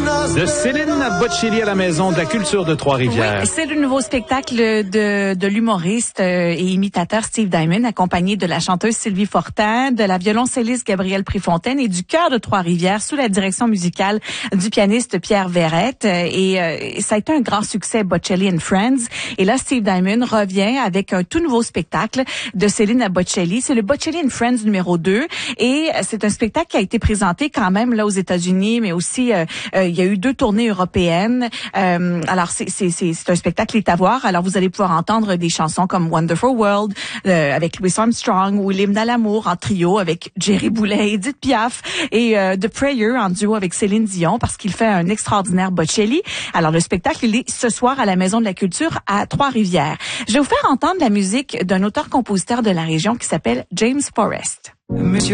De Céline Bocelli à la Maison de la Culture de Trois-Rivières. Oui, c'est le nouveau spectacle de l'humoriste et imitateur Steve Diamond, accompagné de la chanteuse Sylvie Fortin, de la violoncelliste Gabrielle Préfontaine et du chœur de Trois-Rivières sous la direction musicale du pianiste Pierre Verrette. Et ça a été un grand succès, Bocelli and Friends. Et là, Steve Diamond revient avec un tout nouveau spectacle de Céline Bocelli. C'est le Bocelli and Friends numéro 2. Et c'est un spectacle qui a été présenté quand même là aux États-Unis, mais aussi il y a eu 2 tournées européennes. Alors c'est un spectacle qui est à voir. Alors vous allez pouvoir entendre des chansons comme Wonderful World avec Louis Armstrong ou l'hymne à l'amour en trio avec Jerry Boulet, Edith Piaf et The Prayer en duo avec Céline Dion parce qu'il fait un extraordinaire Bocelli. Alors le spectacle il est ce soir à la Maison de la Culture à Trois-Rivières. Je vais vous faire entendre la musique d'un auteur-compositeur de la région qui s'appelle James Forrest. Monsieur